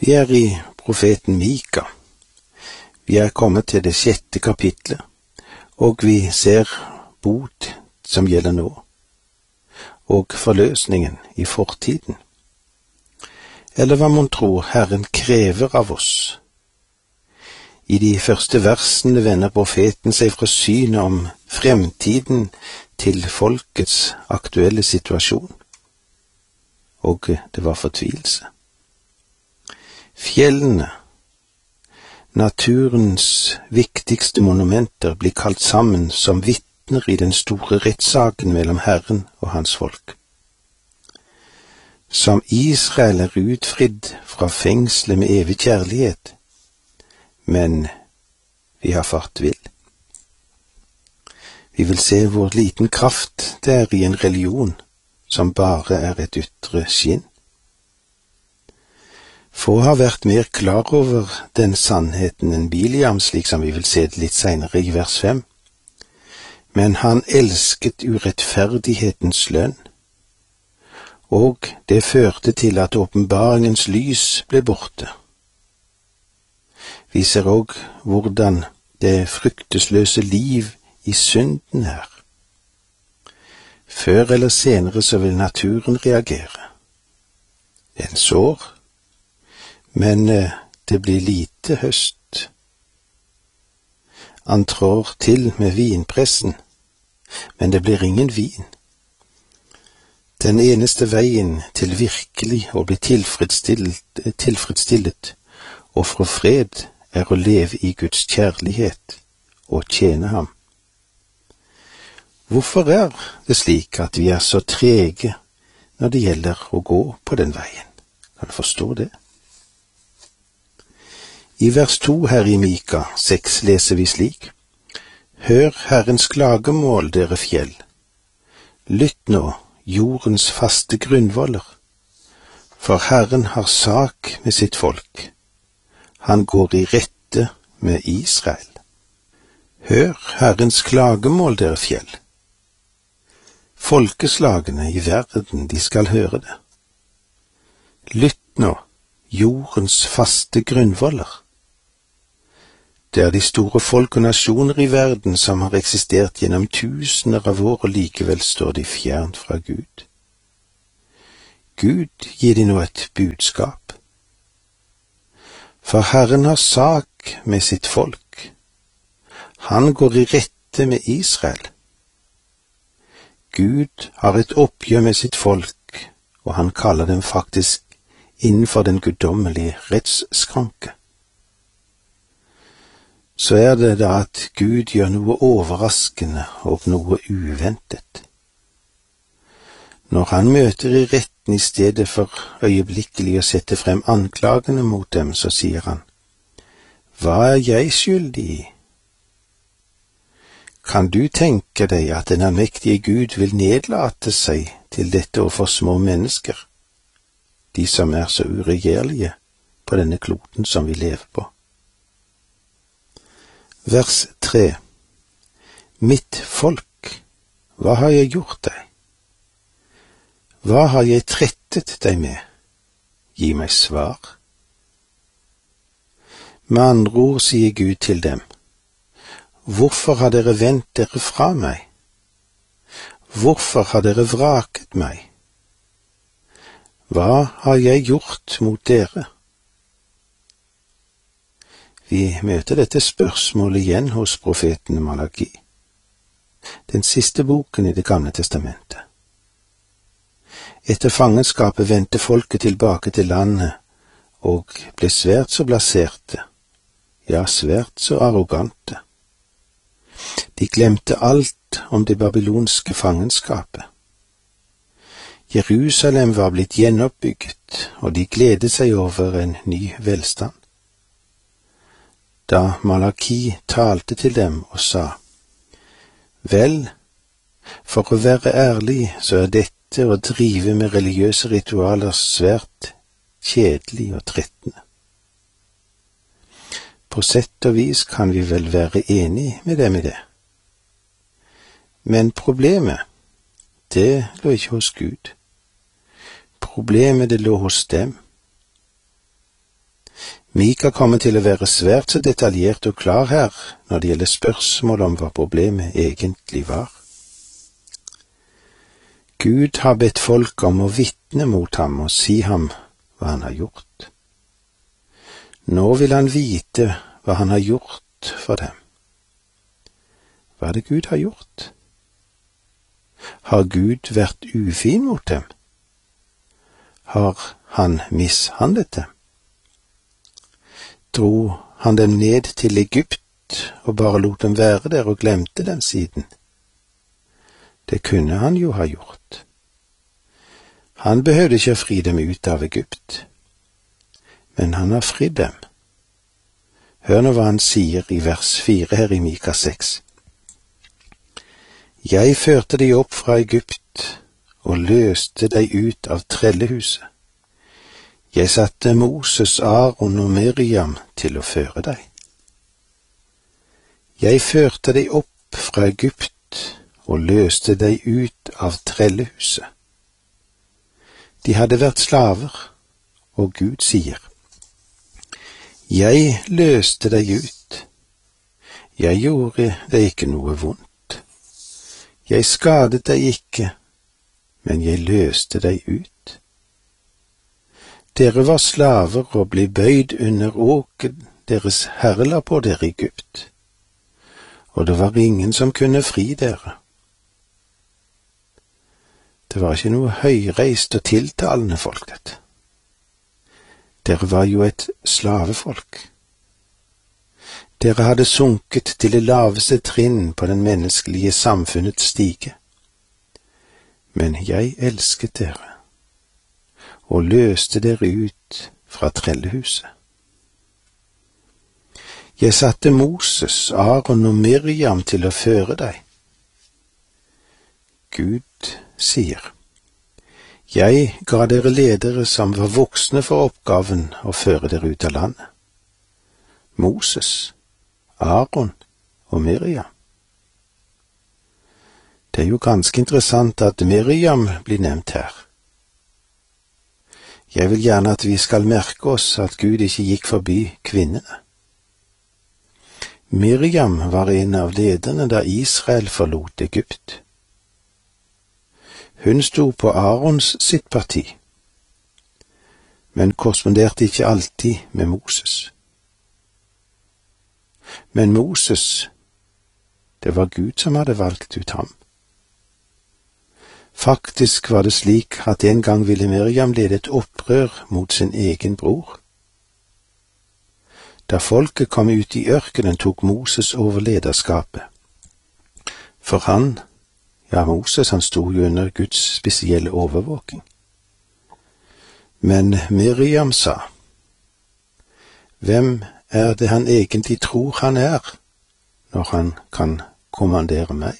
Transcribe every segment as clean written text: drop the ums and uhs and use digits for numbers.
Vi er i profeten Mika. Vi er kommet til det 6. kapitlet, og vi ser bot som gjelder nå, og forløsningen i fortiden. Eller hva mon tror Herren krever av oss? I de første versene vender profeten seg fra synet om fremtiden til folkets aktuelle situasjon, og det var fortvilelse. Fjellene, naturens viktigste monumenter, blir kalt sammen som vitner i den store rettssaken mellom Herren og hans folk. Som Israel er utfridd fra fengselet med evig kjærlighet, men vi har fart vill. Vi vil se hvor liten kraft det er i en religion som bare er et ytre skinn. Få har vært mer klar over den sannheten enn Biliam, slik som vi vil se det litt senere i vers 5. Men han elsket urettferdighetens lønn, og det førte til at åpenbaringens lys ble borte. Vi ser òg hvordan det fryktesløse liv i synden er. Før eller senere så vil naturen reagere. En sår, men det blir lite høst. Han trår til med vinpressen, men det blir ingen vin. Den eneste veien til virkelig å bli tilfredsstillet og få fred er å leve i Guds kjærlighet og tjene ham. Hvorfor er det slik at vi er så trege når det gjelder å gå på den veien? Kan du forstå det? I vers 2 her i Mika 6 leser vi slik: Hør Herrens klagemål, dere fjell. Lytt nå, jordens faste grunnvoller. For Herren har sak med sitt folk. Han går i rette med Israel. Hør Herrens klagemål, dere fjell. Folkeslagene i verden, de skal høre det. Lytt nå, jordens faste grunnvoller. Det er de store folk og nasjoner i verden som har eksistert gjennom tusener av år, og likevel står de fjernt fra Gud. Gud gir de nå et budskap. For Herren har sak med sitt folk. Han går i rette med Israel. Gud har et oppgjør med sitt folk, og han kaller dem faktisk innenfor den guddommelige rettsskranke. Så er det da at Gud gjør noe overraskende og noe uventet. Når han møter i retten i stedet for øyeblikkelig å sette frem anklagene mot dem, så sier han: Hva er jeg skyldig i? Kan du tenke deg at den allmektige Gud vil nedlate seg til dette overfor små mennesker, de som er så uregjerlige på denne kloden som vi lever på? Vers 3. Mitt folk, hva har jeg gjort deg? Hva har jeg trettet deg med? Gi meg svar. Med andre ord sier Gud til dem: Hvorfor har dere vendt dere fra meg? Hvorfor har dere vraket meg? Hva har jeg gjort mot dere? Vi møter dette spørsmålet igjen hos profeten Malaki, den siste boken i Det gamle testamentet. Etter fangenskapet vendte folket tilbake til landet og ble svært så blaserte, ja, svært så arrogante. De glemte alt om det babylonske fangenskapet. Jerusalem var blitt gjenoppbygget, og de gledet seg over en ny velstand. Da Malaki talte til dem og sa: Vel, for å være ærlig så er dette å drive med religiøse ritualer svært kjedelig og trettende. På sett og vis kan vi vel være enig med dem i det. Men problemet, det lå ikke hos Gud. Problemet det lå hos dem. Mika kommer til å være svært så detaljert og klar her når det gjelder spørsmål om hva problemet egentlig var. Gud har bedt folk om å vitne mot ham og si ham hva han har gjort. Nå vil han vite hva han har gjort for dem. Hva er det Gud har gjort? Har Gud vært ufin mot dem? Har han mishandlet dem? Dro han dem ned til Egypt og bare lot dem være der og glemte dem siden? Det kunne han jo ha gjort. Han behøvde ikke å fri dem ut av Egypt, men han har fridd dem. Hør nå hva han sier i vers 4 her i Mika 6. Jeg førte deg opp fra Egypt og løste deg ut av trellehuset. Jeg satte Moses, Aaron og Miriam til å føre deg. Jeg førte deg opp fra Egypt og løste deg ut av trellehuset. De hadde vært slaver, og Gud sier, jeg løste deg ut. Jeg gjorde deg ikke noe vondt. Jeg skadet deg ikke, men jeg løste deg ut. Dere var slaver og ble bøyd under åket deres herre la på dere i Egypt, og det var ingen som kunne fri dere. Det var ikke noe høyreist og tiltalende folk, dette. Dere var jo et slavefolk. Dere hadde sunket til det laveste trinn på den menneskelige samfunnets stige. Men jeg elsket dere, og løste dere ut fra trellehuset. Jeg satte Moses, Aaron og Miriam til å føre deg. Gud sier, jeg ga dere ledere som var voksne for oppgaven å føre dere ut av landet. Moses, Aaron og Miriam. Det er jo ganske interessant at Miriam blir nevnt her. Jeg vil gjerne at vi skal merke oss at Gud ikke gikk forbi kvinnene. Miriam var en av lederne da Israel forlot Egypt. Hun sto på Aarons sitt parti, men korresponderte ikke alltid med Moses. Men Moses, det var Gud som hadde valgt ut ham. Faktisk var det slik at en gang ville Miriam lede et opprør mot sin egen bror. Da folket kom ut i ørkenen, tok Moses over lederskapet. For han, Moses, han sto jo under Guds spesielle overvåking. Men Miriam sa, hvem er det han egentlig tror han er, når han kan kommandere meg?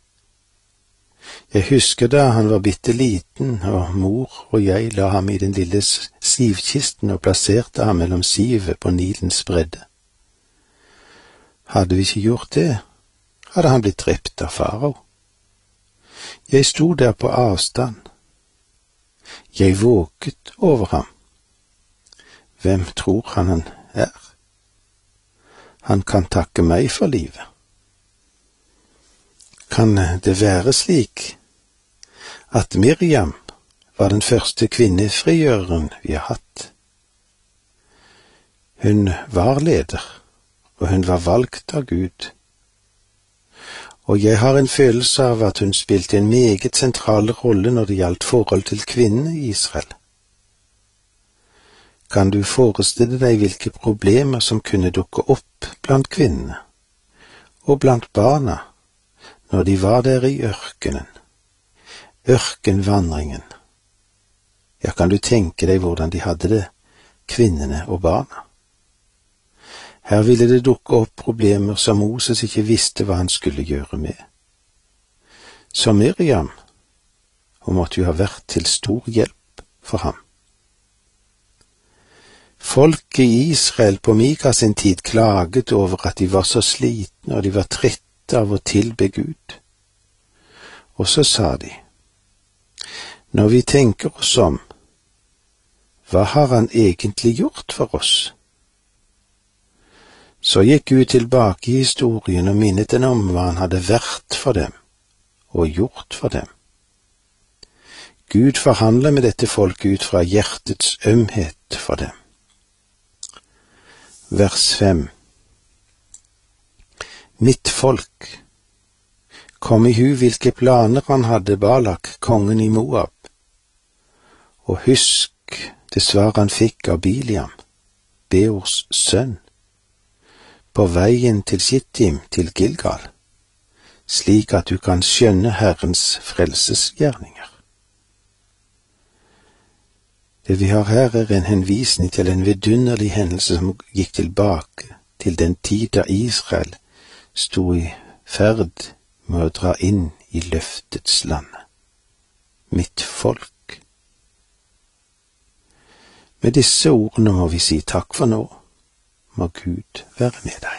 Jeg husker da han var bitte liten, og mor og jeg la ham i den lille sivkisten og plasserte ham mellom sivet på Nilens bredde. Hadde vi ikke gjort det, hadde han blitt drept av farao. Jeg sto der på avstand. Jeg våket over ham. Hvem tror han er? Han kan takke meg for livet. Kan det være slik at Miriam var den første kvinnefrigjøreren vi har hatt? Hun var leder, og hun var valgt av Gud. Og jeg har en følelse av at hun spilte en meget sentral rolle når det gjaldt forhold til kvinnene i Israel. Kan du forestille deg hvilke problemer som kunne dukke opp blant kvinnene, og blant barna, når de var der i ørkenen, ørkenvandringen? Ja, kan du tenke deg hvordan de hadde det, kvinnene og barna? Her ville det dukke opp problemer som Moses ikke visste hva han skulle gjøre med. Så Miriam, hun måtte jo ha vært til stor hjelp for ham. Folket i Israel på Mika sin tid klaget over at de var så slitne og de var trette av å tilbe Gud. Og så sa de, når vi tenker oss om, hva har han egentlig gjort for oss? Så gikk Gud tilbake i historien og minnet dem om hva han hadde vært for dem og gjort for dem. Gud forhandler med dette folket ut fra hjertets ømhet for dem. Vers 5. Mitt folk, kom i hu hvilke planer han hadde Balak, kongen i Moab, og husk det svar han fikk av Biliam, Beors sønn, på veien til Shittim til Gilgal, slik at du kan skjønne Herrens frelsesgjerninger. Det vi har her er en henvisning til en vidunderlig hendelse som gikk tilbake til den tid da Israel sto i ferd med å dra inn i løftets land. Mitt folk. Med disse ordene må vi si takk for nå. Må Gud være med deg.